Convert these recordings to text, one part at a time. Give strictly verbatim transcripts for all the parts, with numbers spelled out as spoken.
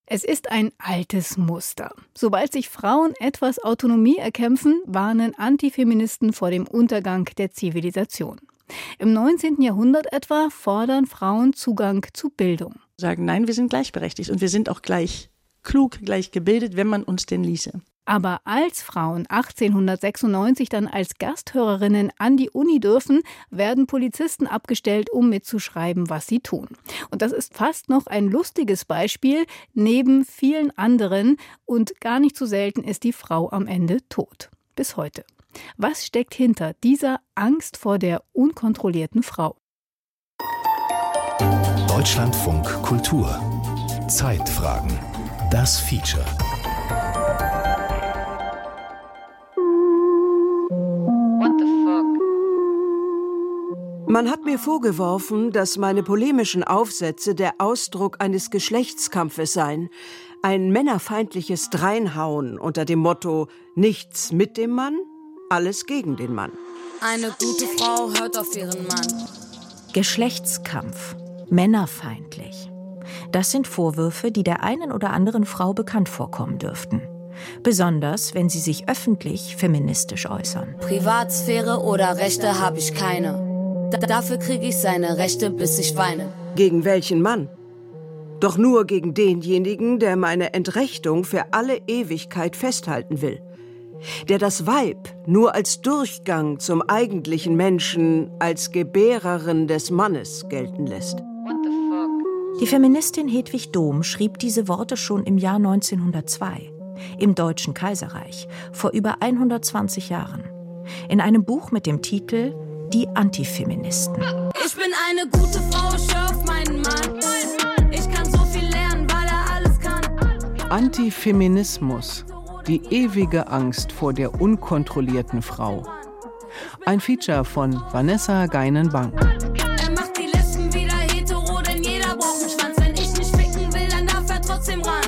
Es ist ein altes Muster. Sobald sich Frauen etwas Autonomie erkämpfen, warnen Antifeministen vor dem Untergang der Zivilisation. Im neunzehnten Jahrhundert etwa fordern Frauen Zugang zu Bildung. Sagen, nein, wir sind gleichberechtigt und wir sind auch gleich klug, gleich gebildet, wenn man uns denn ließe. Aber als Frauen achtzehnhundertsechsundneunzig dann als Gasthörerinnen an die Uni dürfen, werden Polizisten abgestellt, um mitzuschreiben, was sie tun. Und das ist fast noch ein lustiges Beispiel neben vielen anderen. Und gar nicht so selten ist die Frau am Ende tot. Bis heute. Was steckt hinter dieser Angst vor der unkontrollierten Frau? Deutschlandfunk Kultur. Zeitfragen. Das Feature. Man hat mir vorgeworfen, dass meine polemischen Aufsätze der Ausdruck eines Geschlechtskampfes seien. Ein männerfeindliches Dreinhauen unter dem Motto nichts mit dem Mann, alles gegen den Mann. Eine gute Frau hört auf ihren Mann. Geschlechtskampf, männerfeindlich. Das sind Vorwürfe, die der einen oder anderen Frau bekannt vorkommen dürften. Besonders, wenn sie sich öffentlich feministisch äußern. Privatsphäre oder Rechte habe ich keine. D- dafür kriege ich seine Rechte, bis ich weine. Gegen welchen Mann? Doch nur gegen denjenigen, der meine Entrechtung für alle Ewigkeit festhalten will. Der das Weib nur als Durchgang zum eigentlichen Menschen, als Gebärerin des Mannes gelten lässt. Die Feministin Hedwig Dohm schrieb diese Worte schon im Jahr neunzehnhundertzwei, im Deutschen Kaiserreich, vor über hundertzwanzig Jahren. In einem Buch mit dem Titel Die Antifeministen. Ich bin eine gute Frau, ich höre auf meinen Mann. Ich kann so viel lernen, weil er alles kann. Antifeminismus, die ewige Angst vor der unkontrollierten Frau. Ein Feature von Vanessa Geinen-Bang. Er macht die Lesben wieder hetero, denn jeder braucht einen Schwanz. Wenn ich nicht ficken will, dann darf er trotzdem ran.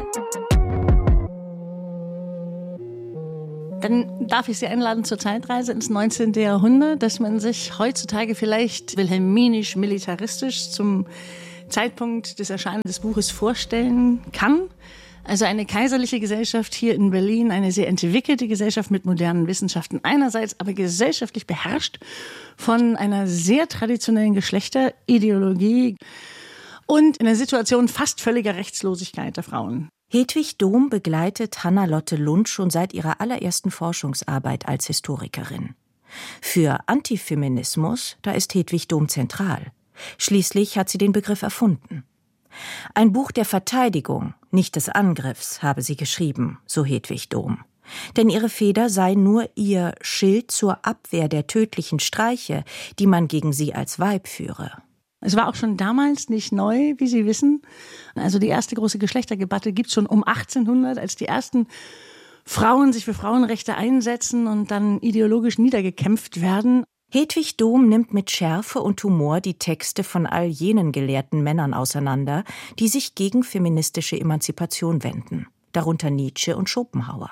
Dann darf ich Sie einladen zur Zeitreise ins neunzehnten Jahrhundert, dass man sich heutzutage vielleicht wilhelminisch-militaristisch zum Zeitpunkt des Erscheinens des Buches vorstellen kann. Also eine kaiserliche Gesellschaft hier in Berlin, eine sehr entwickelte Gesellschaft mit modernen Wissenschaften einerseits, aber gesellschaftlich beherrscht von einer sehr traditionellen Geschlechterideologie und in einer Situation fast völliger Rechtslosigkeit der Frauen. Hedwig Dohm begleitet Hannah-Lotte Lund schon seit ihrer allerersten Forschungsarbeit als Historikerin. Für Antifeminismus, da ist Hedwig Dohm zentral. Schließlich hat sie den Begriff erfunden. Ein Buch der Verteidigung, nicht des Angriffs, habe sie geschrieben, so Hedwig Dohm. Denn ihre Feder sei nur ihr Schild zur Abwehr der tödlichen Streiche, die man gegen sie als Weib führe. Es war auch schon damals nicht neu, wie Sie wissen. Also die erste große Geschlechterdebatte gibt es schon um achtzehnhundert, als die ersten Frauen sich für Frauenrechte einsetzen und dann ideologisch niedergekämpft werden. Hedwig Dohm nimmt mit Schärfe und Humor die Texte von all jenen gelehrten Männern auseinander, die sich gegen feministische Emanzipation wenden, darunter Nietzsche und Schopenhauer.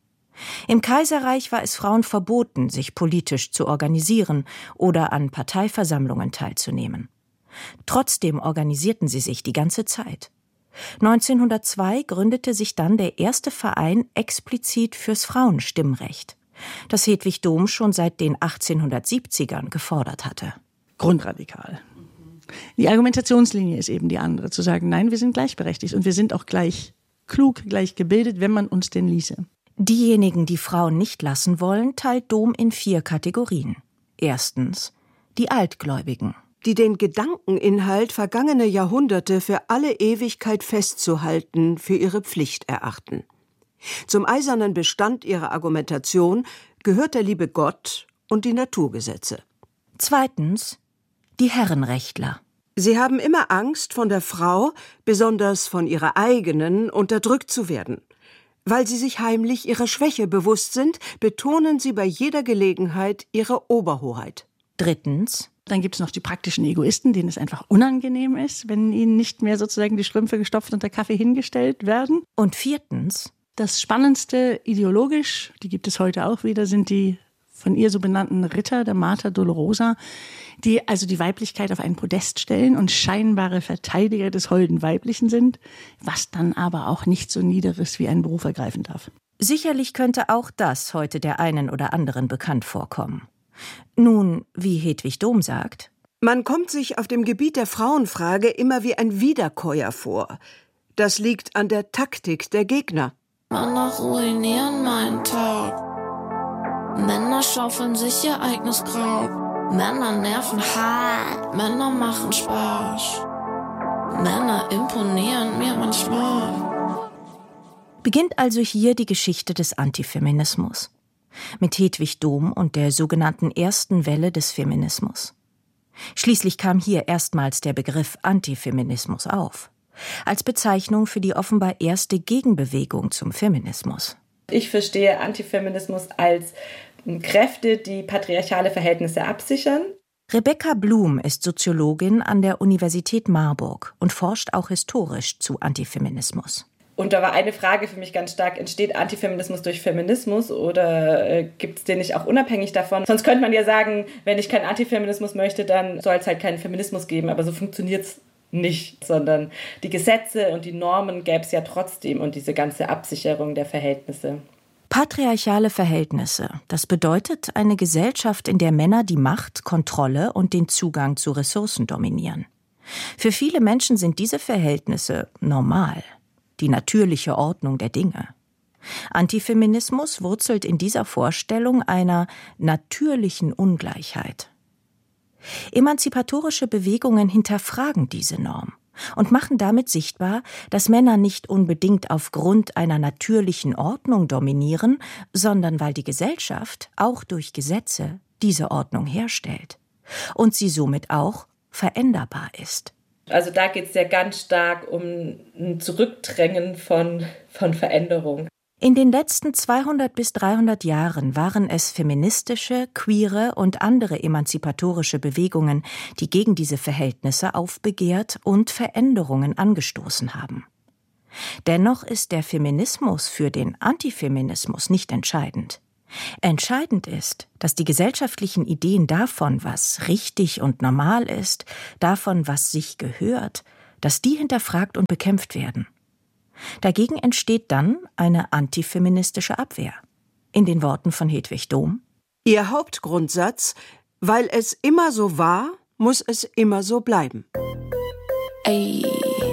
Im Kaiserreich war es Frauen verboten, sich politisch zu organisieren oder an Parteiversammlungen teilzunehmen. Trotzdem organisierten sie sich die ganze Zeit. neunzehnhundertzwei gründete sich dann der erste Verein explizit fürs Frauenstimmrecht, das Hedwig Dohm schon seit den achtzehnhundertsiebzigern gefordert hatte. Grundradikal. Die Argumentationslinie ist eben die andere, zu sagen, nein, wir sind gleichberechtigt und wir sind auch gleich klug, gleich gebildet, wenn man uns denn ließe. Diejenigen, die Frauen nicht lassen wollen, teilt Dohm in vier Kategorien. Erstens die Altgläubigen, die den Gedankeninhalt vergangener Jahrhunderte für alle Ewigkeit festzuhalten für ihre Pflicht erachten. Zum eisernen Bestand ihrer Argumentation gehört der liebe Gott und die Naturgesetze. Zweitens die Herrenrechtler. Sie haben immer Angst, von der Frau, besonders von ihrer eigenen, unterdrückt zu werden. Weil sie sich heimlich ihrer Schwäche bewusst sind, betonen sie bei jeder Gelegenheit ihre Oberhoheit. Drittens. Dann gibt es noch die praktischen Egoisten, denen es einfach unangenehm ist, wenn ihnen nicht mehr sozusagen die Strümpfe gestopft und der Kaffee hingestellt werden. Und viertens. Das Spannendste ideologisch, die gibt es heute auch wieder, sind die von ihr so benannten Ritter, der Mater Dolorosa, die also die Weiblichkeit auf einen Podest stellen und scheinbare Verteidiger des holden Weiblichen sind, was dann aber auch nicht so Niederes wie einen Beruf ergreifen darf. Sicherlich könnte auch das heute der einen oder anderen bekannt vorkommen. Nun, wie Hedwig Dohm sagt: Man kommt sich auf dem Gebiet der Frauenfrage immer wie ein Wiederkäuer vor. Das liegt an der Taktik der Gegner. Männer ruinieren meinen Tag. Männer schaufeln sich ihr eigenes Grab. Männer nerven hart. Männer machen Spaß. Männer imponieren mir manchmal. Beginnt also hier die Geschichte des Antifeminismus. Mit Hedwig Dohm und der sogenannten ersten Welle des Feminismus. Schließlich kam hier erstmals der Begriff Antifeminismus auf. Als Bezeichnung für die offenbar erste Gegenbewegung zum Feminismus. Ich verstehe Antifeminismus als Kräfte, die patriarchale Verhältnisse absichern. Rebecca Blum ist Soziologin an der Universität Marburg und forscht auch historisch zu Antifeminismus. Und da war eine Frage für mich ganz stark: Entsteht Antifeminismus durch Feminismus oder äh, gibt es den nicht auch unabhängig davon? Sonst könnte man ja sagen, wenn ich keinen Antifeminismus möchte, dann soll es halt keinen Feminismus geben. Aber so funktioniert es nicht, sondern die Gesetze und die Normen gäbe es ja trotzdem und diese ganze Absicherung der Verhältnisse. Patriarchale Verhältnisse, das bedeutet eine Gesellschaft, in der Männer die Macht, Kontrolle und den Zugang zu Ressourcen dominieren. Für viele Menschen sind diese Verhältnisse normal, die natürliche Ordnung der Dinge. Antifeminismus wurzelt in dieser Vorstellung einer natürlichen Ungleichheit. Emanzipatorische Bewegungen hinterfragen diese Norm und machen damit sichtbar, dass Männer nicht unbedingt aufgrund einer natürlichen Ordnung dominieren, sondern weil die Gesellschaft auch durch Gesetze diese Ordnung herstellt und sie somit auch veränderbar ist. Also da geht es ja ganz stark um ein Zurückdrängen von, von Veränderung. In den letzten zweihundert bis dreihundert Jahren waren es feministische, queere und andere emanzipatorische Bewegungen, die gegen diese Verhältnisse aufbegehrt und Veränderungen angestoßen haben. Dennoch ist der Feminismus für den Antifeminismus nicht entscheidend. Entscheidend ist, dass die gesellschaftlichen Ideen davon, was richtig und normal ist, davon, was sich gehört, dass die hinterfragt und bekämpft werden. Dagegen entsteht dann eine antifeministische Abwehr. In den Worten von Hedwig Dohm: Ihr Hauptgrundsatz: Weil es immer so war, muss es immer so bleiben. Ey.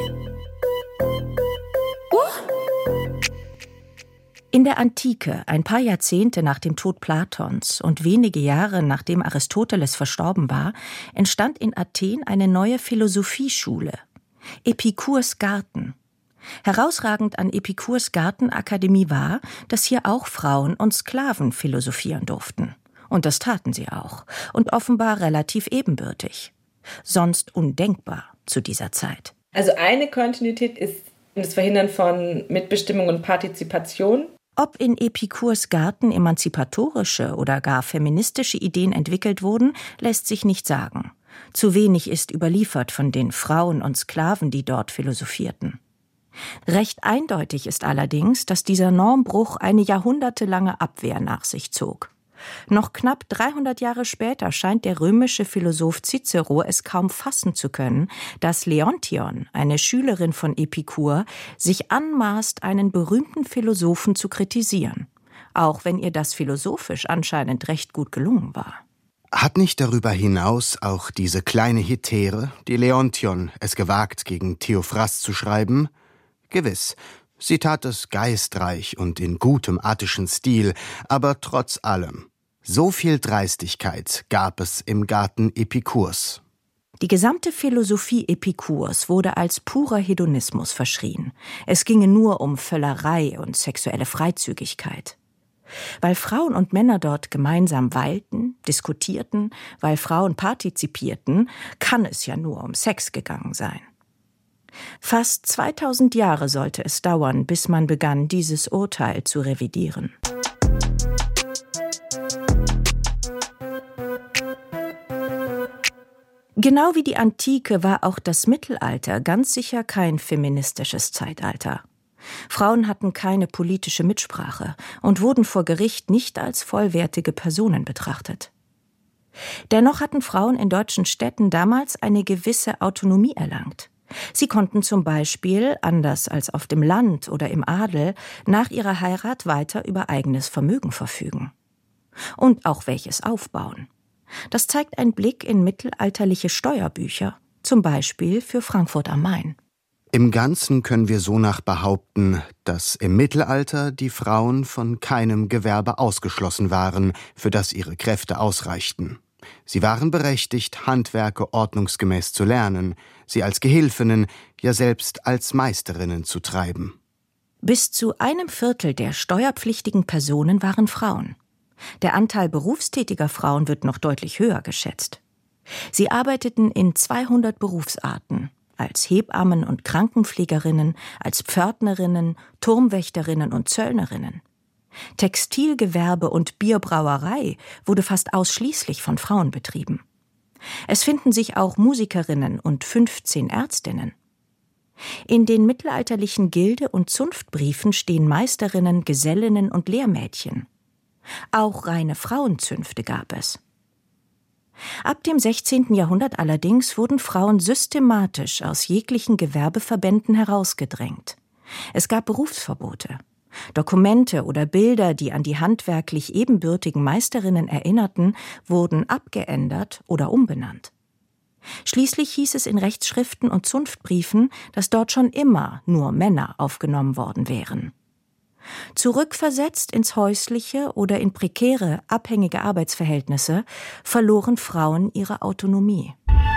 In der Antike, ein paar Jahrzehnte nach dem Tod Platons und wenige Jahre nachdem Aristoteles verstorben war, entstand in Athen eine neue Philosophieschule, Epikurs Garten. Herausragend an Epikurs Gartenakademie war, dass hier auch Frauen und Sklaven philosophieren durften. Und das taten sie auch, und offenbar relativ ebenbürtig. Sonst undenkbar zu dieser Zeit. Also eine Kontinuität ist das Verhindern von Mitbestimmung und Partizipation. Ob in Epikurs Garten emanzipatorische oder gar feministische Ideen entwickelt wurden, lässt sich nicht sagen. Zu wenig ist überliefert von den Frauen und Sklaven, die dort philosophierten. Recht eindeutig ist allerdings, dass dieser Normbruch eine jahrhundertelange Abwehr nach sich zog. Noch knapp dreihundert Jahre später scheint der römische Philosoph Cicero es kaum fassen zu können, dass Leontion, eine Schülerin von Epikur, sich anmaßt, einen berühmten Philosophen zu kritisieren, auch wenn ihr das philosophisch anscheinend recht gut gelungen war. Hat nicht darüber hinaus auch diese kleine Hetäre, die Leontion, es gewagt, gegen Theophrast zu schreiben? Gewiss, sie tat es geistreich und in gutem attischen Stil, aber trotz allem, so viel Dreistigkeit gab es im Garten Epikurs. Die gesamte Philosophie Epikurs wurde als purer Hedonismus verschrien. Es ginge nur um Völlerei und sexuelle Freizügigkeit. Weil Frauen und Männer dort gemeinsam weilten, diskutierten, weil Frauen partizipierten, kann es ja nur um Sex gegangen sein. Fast zweitausend Jahre sollte es dauern, bis man begann, dieses Urteil zu revidieren. Genau wie die Antike war auch das Mittelalter ganz sicher kein feministisches Zeitalter. Frauen hatten keine politische Mitsprache und wurden vor Gericht nicht als vollwertige Personen betrachtet. Dennoch hatten Frauen in deutschen Städten damals eine gewisse Autonomie erlangt. Sie konnten zum Beispiel, anders als auf dem Land oder im Adel, nach ihrer Heirat weiter über eigenes Vermögen verfügen. Und auch welches aufbauen. Das zeigt ein Blick in mittelalterliche Steuerbücher, zum Beispiel für Frankfurt am Main. Im Ganzen können wir sonach behaupten, dass im Mittelalter die Frauen von keinem Gewerbe ausgeschlossen waren, für das ihre Kräfte ausreichten. Sie waren berechtigt, Handwerke ordnungsgemäß zu lernen, sie als Gehilfinnen, ja selbst als Meisterinnen zu treiben. Bis zu einem Viertel der steuerpflichtigen Personen waren Frauen. Der Anteil berufstätiger Frauen wird noch deutlich höher geschätzt. Sie arbeiteten in zweihundert Berufsarten, als Hebammen und Krankenpflegerinnen, als Pförtnerinnen, Turmwächterinnen und Zöllnerinnen. Textilgewerbe und Bierbrauerei wurde fast ausschließlich von Frauen betrieben. Es finden sich auch Musikerinnen und fünfzehn Ärztinnen. In den mittelalterlichen Gilde- und Zunftbriefen stehen Meisterinnen, Gesellinnen und Lehrmädchen. Auch reine Frauenzünfte gab es. Ab dem sechzehnten Jahrhundert allerdings wurden Frauen systematisch aus jeglichen Gewerbeverbänden herausgedrängt. Es gab Berufsverbote. Dokumente oder Bilder, die an die handwerklich ebenbürtigen Meisterinnen erinnerten, wurden abgeändert oder umbenannt. Schließlich hieß es in Rechtsschriften und Zunftbriefen, dass dort schon immer nur Männer aufgenommen worden wären. Zurückversetzt ins häusliche oder in prekäre, abhängige Arbeitsverhältnisse, verloren Frauen ihre Autonomie.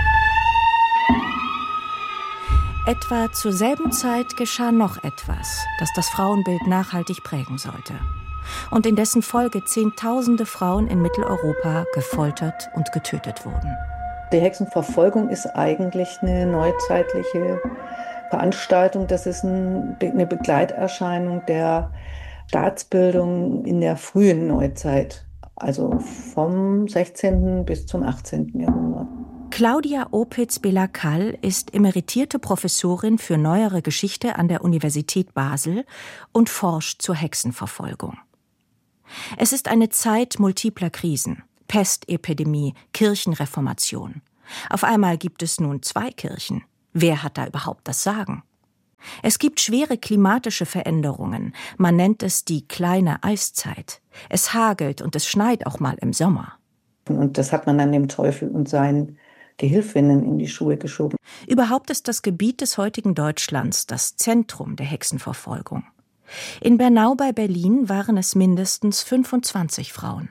Etwa zur selben Zeit geschah noch etwas, das das Frauenbild nachhaltig prägen sollte und in dessen Folge Zehntausende Frauen in Mitteleuropa gefoltert und getötet wurden. Die Hexenverfolgung ist eigentlich eine neuzeitliche Veranstaltung. Das ist ein, eine Begleiterscheinung der Staatsbildung in der frühen Neuzeit, also vom sechzehnten bis zum achtzehnten Jahrhundert. Claudia Opitz-Belacal ist emeritierte Professorin für neuere Geschichte an der Universität Basel und forscht zur Hexenverfolgung. Es ist eine Zeit multipler Krisen. Pestepidemie, Kirchenreformation. Auf einmal gibt es nun zwei Kirchen. Wer hat da überhaupt das Sagen? Es gibt schwere klimatische Veränderungen. Man nennt es die kleine Eiszeit. Es hagelt und es schneit auch mal im Sommer. Und das hat man dann dem Teufel und seinen Gehilfinnen in die Schuhe geschoben. Überhaupt ist das Gebiet des heutigen Deutschlands das Zentrum der Hexenverfolgung. In Bernau bei Berlin waren es mindestens fünfundzwanzig Frauen.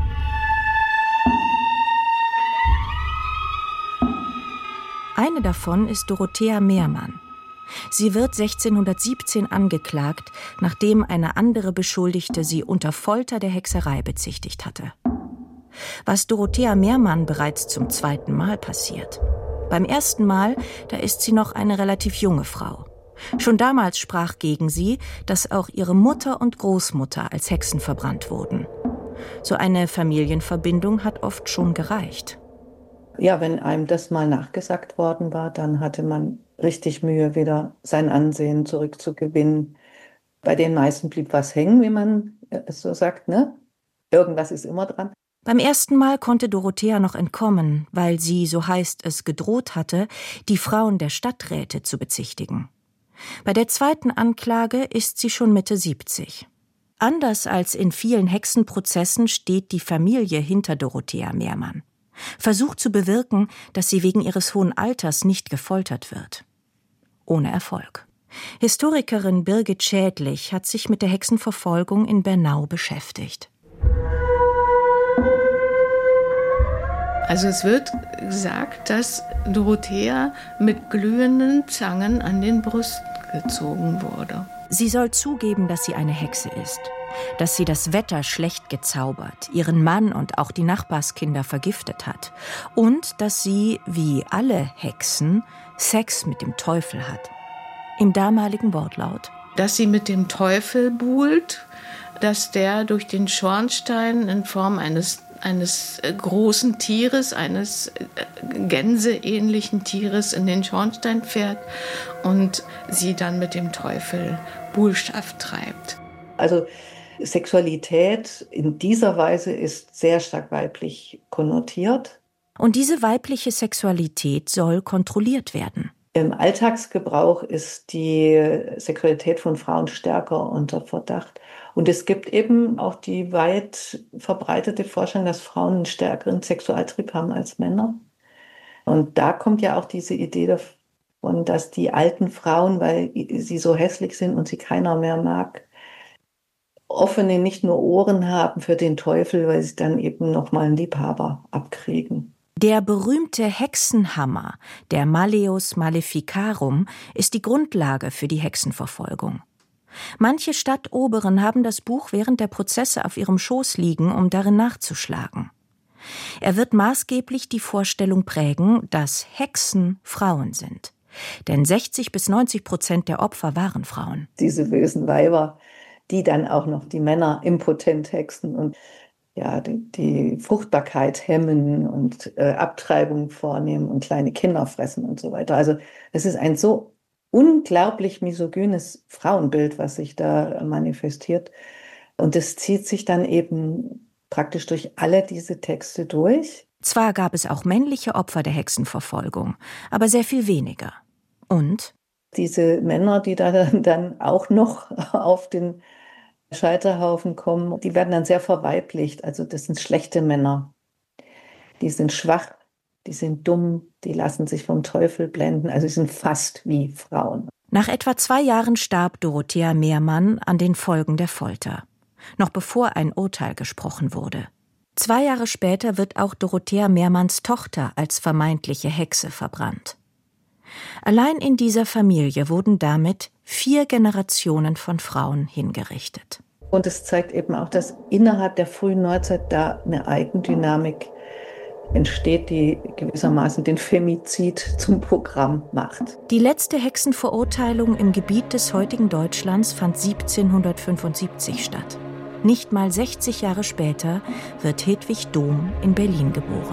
Eine davon ist Dorothea Mehrmann. Sie wird sechzehnhundertsiebzehn angeklagt, nachdem eine andere Beschuldigte sie unter Folter der Hexerei bezichtigt hatte. Was Dorothea Mehrmann bereits zum zweiten Mal passiert. Beim ersten Mal, da ist sie noch eine relativ junge Frau. Schon damals sprach gegen sie, dass auch ihre Mutter und Großmutter als Hexen verbrannt wurden. So eine Familienverbindung hat oft schon gereicht. Ja, wenn einem das mal nachgesagt worden war, dann hatte man richtig Mühe, wieder sein Ansehen zurückzugewinnen. Bei den meisten blieb was hängen, wie man es so sagt, ne? Irgendwas ist immer dran. Beim ersten Mal konnte Dorothea noch entkommen, weil sie, so heißt es, gedroht hatte, die Frauen der Stadträte zu bezichtigen. Bei der zweiten Anklage ist sie schon Mitte siebzig. Anders als in vielen Hexenprozessen steht die Familie hinter Dorothea Mehrmann. Versucht zu bewirken, dass sie wegen ihres hohen Alters nicht gefoltert wird. Ohne Erfolg. Historikerin Birgit Schädlich hat sich mit der Hexenverfolgung in Bernau beschäftigt. Also es wird gesagt, dass Dorothea mit glühenden Zangen an den Brüsten gezogen wurde. Sie soll zugeben, dass sie eine Hexe ist, dass sie das Wetter schlecht gezaubert, ihren Mann und auch die Nachbarskinder vergiftet hat und dass sie, wie alle Hexen, Sex mit dem Teufel hat. Im damaligen Wortlaut: Dass sie mit dem Teufel buhlt, dass der durch den Schornstein in Form eines eines großen Tieres, eines gänseähnlichen Tieres in den Schornstein fährt und sie dann mit dem Teufel Buhlschaft treibt. Also Sexualität in dieser Weise ist sehr stark weiblich konnotiert. Und diese weibliche Sexualität soll kontrolliert werden. Im Alltagsgebrauch ist die Sexualität von Frauen stärker unter Verdacht. Und es gibt eben auch die weit verbreitete Vorstellung, dass Frauen einen stärkeren Sexualtrieb haben als Männer. Und da kommt ja auch diese Idee davon, dass die alten Frauen, weil sie so hässlich sind und sie keiner mehr mag, offene, nicht nur Ohren haben für den Teufel, weil sie dann eben nochmal einen Liebhaber abkriegen. Der berühmte Hexenhammer, der Malleus Maleficarum, ist die Grundlage für die Hexenverfolgung. Manche Stadtoberen haben das Buch während der Prozesse auf ihrem Schoß liegen, um darin nachzuschlagen. Er wird maßgeblich die Vorstellung prägen, dass Hexen Frauen sind. Denn sechzig bis neunzig Prozent der Opfer waren Frauen. Diese bösen Weiber, die dann auch noch die Männer impotent hexen und ja, die, die Fruchtbarkeit hemmen und äh, Abtreibung vornehmen und kleine Kinder fressen und so weiter. Also es ist ein so unglaublich misogynes Frauenbild, was sich da manifestiert. Und es zieht sich dann eben praktisch durch alle diese Texte durch. Zwar gab es auch männliche Opfer der Hexenverfolgung, aber sehr viel weniger. Und diese Männer, die da dann auch noch auf den Scheiterhaufen kommen, die werden dann sehr verweiblicht. Also das sind schlechte Männer. Die sind schwach, die sind dumm, die lassen sich vom Teufel blenden. Also sie sind fast wie Frauen. Nach etwa zwei Jahren starb Dorothea Mehrmann an den Folgen der Folter. Noch bevor ein Urteil gesprochen wurde. Zwei Jahre später wird auch Dorothea Mehrmanns Tochter als vermeintliche Hexe verbrannt. Allein in dieser Familie wurden damit vier Generationen von Frauen hingerichtet. Und es zeigt eben auch, dass innerhalb der frühen Neuzeit da eine Eigendynamik entsteht, die gewissermaßen den Femizid zum Programm macht. Die letzte Hexenverurteilung im Gebiet des heutigen Deutschlands fand siebzehnhundertfünfundsiebzig statt. Nicht mal sechzig Jahre später wird Hedwig Dohm in Berlin geboren.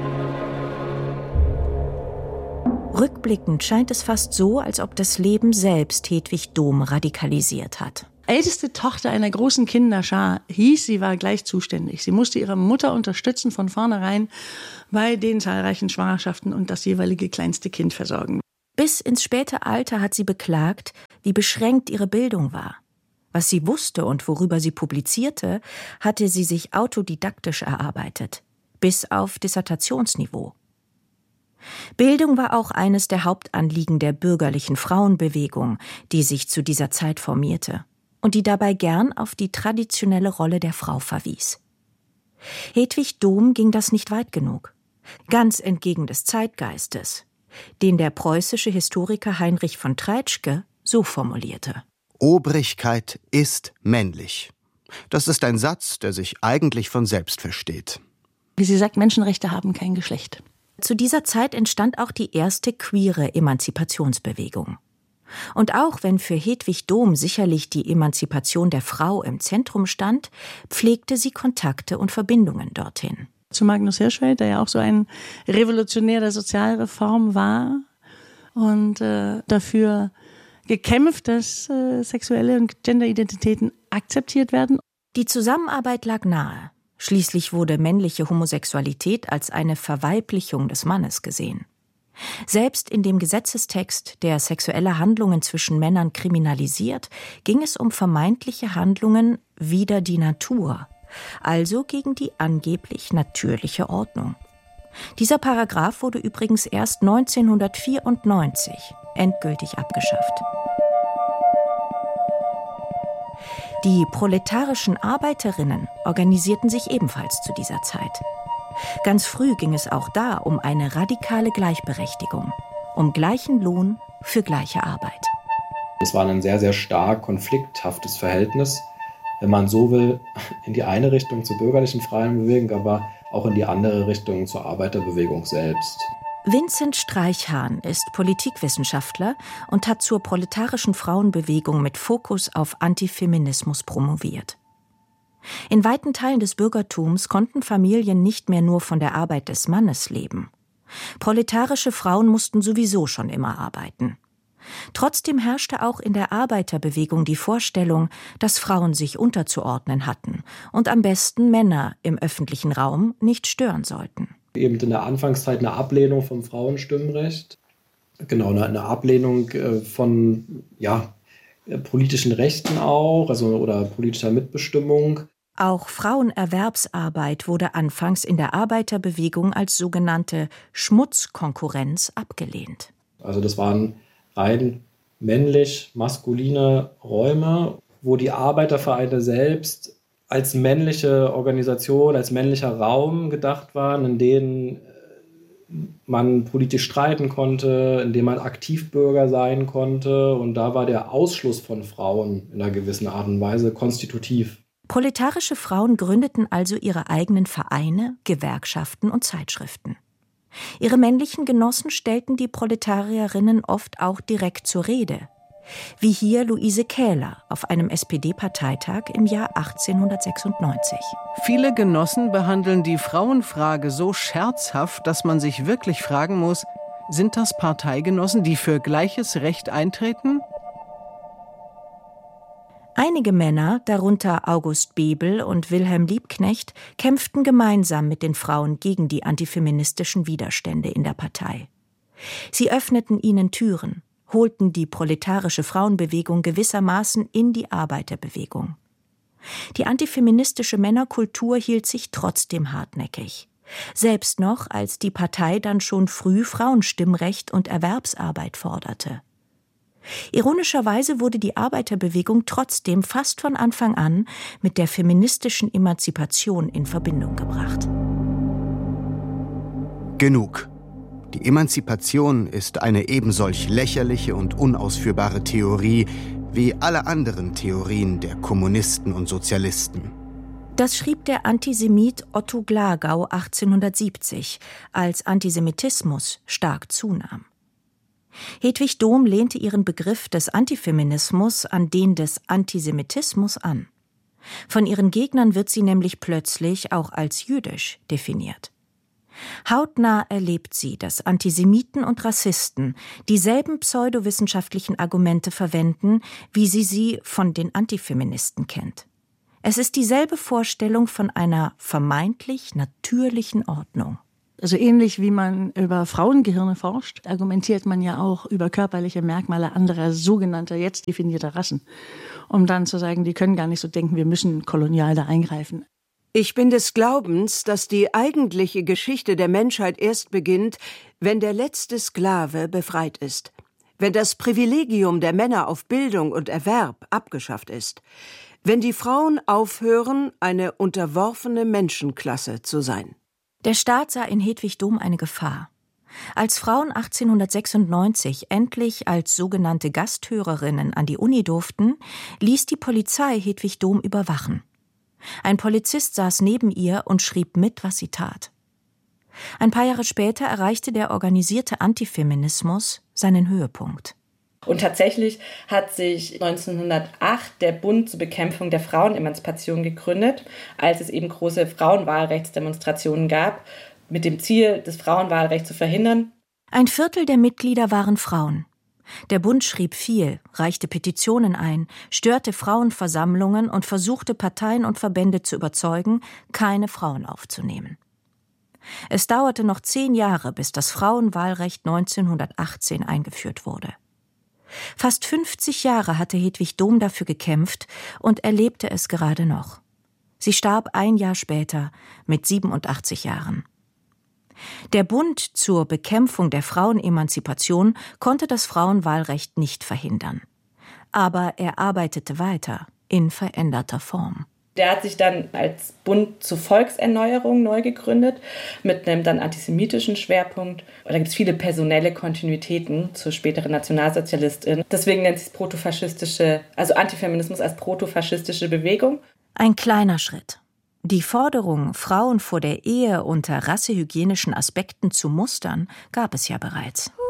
Rückblickend scheint es fast so, als ob das Leben selbst Hedwig Dohm radikalisiert hat. Älteste Tochter einer großen Kinderschar hieß, sie war gleich zuständig. Sie musste ihre Mutter unterstützen von vornherein bei den zahlreichen Schwangerschaften und das jeweilige kleinste Kind versorgen. Bis ins späte Alter hat sie beklagt, wie beschränkt ihre Bildung war. Was sie wusste und worüber sie publizierte, hatte sie sich autodidaktisch erarbeitet, bis auf Dissertationsniveau. Bildung war auch eines der Hauptanliegen der bürgerlichen Frauenbewegung, die sich zu dieser Zeit formierte und die dabei gern auf die traditionelle Rolle der Frau verwies. Hedwig Dohm ging das nicht weit genug, ganz entgegen des Zeitgeistes, den der preußische Historiker Heinrich von Treitschke so formulierte. Obrigkeit ist männlich. Das ist ein Satz, der sich eigentlich von selbst versteht. Wie sie sagt, Menschenrechte haben kein Geschlecht. Zu dieser Zeit entstand auch die erste queere Emanzipationsbewegung. Und auch wenn für Hedwig Dohm sicherlich die Emanzipation der Frau im Zentrum stand, pflegte sie Kontakte und Verbindungen dorthin. Zu Magnus Hirschfeld, der ja auch so ein Revolutionär der Sozialreform war und äh, dafür gekämpft, dass äh, sexuelle und Genderidentitäten akzeptiert werden. Die Zusammenarbeit lag nahe. Schließlich wurde männliche Homosexualität als eine Verweiblichung des Mannes gesehen. Selbst in dem Gesetzestext, der sexuelle Handlungen zwischen Männern kriminalisiert, ging es um vermeintliche Handlungen wider die Natur, also gegen die angeblich natürliche Ordnung. Dieser Paragraph wurde übrigens erst neunzehnhundertvierundneunzig endgültig abgeschafft. Die proletarischen Arbeiterinnen organisierten sich ebenfalls zu dieser Zeit. Ganz früh ging es auch da um eine radikale Gleichberechtigung, um gleichen Lohn für gleiche Arbeit. Es war ein sehr, sehr stark konflikthaftes Verhältnis, wenn man so will, in die eine Richtung zur bürgerlichen freien Bewegung, aber auch in die andere Richtung zur Arbeiterbewegung selbst. Vincent Streichhahn ist Politikwissenschaftler und hat zur proletarischen Frauenbewegung mit Fokus auf Antifeminismus promoviert. In weiten Teilen des Bürgertums konnten Familien nicht mehr nur von der Arbeit des Mannes leben. Proletarische Frauen mussten sowieso schon immer arbeiten. Trotzdem herrschte auch in der Arbeiterbewegung die Vorstellung, dass Frauen sich unterzuordnen hatten und am besten Männer im öffentlichen Raum nicht stören sollten. Eben in der Anfangszeit eine Ablehnung vom Frauenstimmrecht, genau, eine, eine Ablehnung von ja, politischen Rechten auch, also oder politischer Mitbestimmung. Auch Frauenerwerbsarbeit wurde anfangs in der Arbeiterbewegung als sogenannte Schmutzkonkurrenz abgelehnt. Also das waren rein männlich-maskuline Räume, wo die Arbeitervereine selbst als männliche Organisation, als männlicher Raum gedacht waren, in denen man politisch streiten konnte, in dem man Aktivbürger sein konnte. Und da war der Ausschluss von Frauen in einer gewissen Art und Weise konstitutiv. Proletarische Frauen gründeten also ihre eigenen Vereine, Gewerkschaften und Zeitschriften. Ihre männlichen Genossen stellten die Proletarierinnen oft auch direkt zur Rede, wie hier Luise Kähler auf einem S P D-Parteitag im Jahr achtzehnhundertsechsundneunzig. Viele Genossen behandeln die Frauenfrage so scherzhaft, dass man sich wirklich fragen muss, sind das Parteigenossen, die für gleiches Recht eintreten? Einige Männer, darunter August Bebel und Wilhelm Liebknecht, kämpften gemeinsam mit den Frauen gegen die antifeministischen Widerstände in der Partei. Sie öffneten ihnen Türen, holten die proletarische Frauenbewegung gewissermaßen in die Arbeiterbewegung. Die antifeministische Männerkultur hielt sich trotzdem hartnäckig. Selbst noch, als die Partei dann schon früh Frauenstimmrecht und Erwerbsarbeit forderte. Ironischerweise wurde die Arbeiterbewegung trotzdem fast von Anfang an mit der feministischen Emanzipation in Verbindung gebracht. Genug. Die Emanzipation ist eine ebensolch lächerliche und unausführbare Theorie wie alle anderen Theorien der Kommunisten und Sozialisten. Das schrieb der Antisemit Otto Glagau achtzehnhundertsiebzig, als Antisemitismus stark zunahm. Hedwig Dohm lehnte ihren Begriff des Antifeminismus an den des Antisemitismus an. Von ihren Gegnern wird sie nämlich plötzlich auch als jüdisch definiert. Hautnah erlebt sie, dass Antisemiten und Rassisten dieselben pseudowissenschaftlichen Argumente verwenden, wie sie sie von den Antifeministen kennt. Es ist dieselbe Vorstellung von einer vermeintlich natürlichen Ordnung. Also ähnlich wie man über Frauengehirne forscht, argumentiert man ja auch über körperliche Merkmale anderer sogenannter, jetzt definierter Rassen, um dann zu sagen, die können gar nicht so denken, wir müssen kolonial da eingreifen. Ich bin des Glaubens, dass die eigentliche Geschichte der Menschheit erst beginnt, wenn der letzte Sklave befreit ist, wenn das Privilegium der Männer auf Bildung und Erwerb abgeschafft ist, wenn die Frauen aufhören, eine unterworfene Menschenklasse zu sein. Der Staat sah in Hedwig Dohm eine Gefahr. Als Frauen achtzehnhundertsechsundneunzig endlich als sogenannte Gasthörerinnen an die Uni durften, ließ die Polizei Hedwig Dohm überwachen. Ein Polizist saß neben ihr und schrieb mit, was sie tat. Ein paar Jahre später erreichte der organisierte Antifeminismus seinen Höhepunkt. Und tatsächlich hat sich neunzehnhundertacht der Bund zur Bekämpfung der Frauenemanzipation gegründet, als es eben große Frauenwahlrechtsdemonstrationen gab, mit dem Ziel, das Frauenwahlrecht zu verhindern. Ein Viertel der Mitglieder waren Frauen. Der Bund schrieb viel, reichte Petitionen ein, störte Frauenversammlungen und versuchte Parteien und Verbände zu überzeugen, keine Frauen aufzunehmen. Es dauerte noch zehn Jahre, bis das Frauenwahlrecht neunzehnhundertachtzehn eingeführt wurde. Fast fünfzig Jahre hatte Hedwig Dohm dafür gekämpft und erlebte es gerade noch. Sie starb ein Jahr später mit siebenundachtzig Jahren. Der Bund zur Bekämpfung der Frauenemanzipation konnte das Frauenwahlrecht nicht verhindern. Aber er arbeitete weiter in veränderter Form. Der hat sich dann als Bund zur Volkserneuerung neu gegründet, mit einem dann antisemitischen Schwerpunkt. Und da gibt es viele personelle Kontinuitäten zur späteren Nationalsozialistin. Deswegen nennt sich es protofaschistische, also Antifeminismus als protofaschistische Bewegung. Ein kleiner Schritt. Die Forderung, Frauen vor der Ehe unter rassehygienischen Aspekten zu mustern, gab es ja bereits.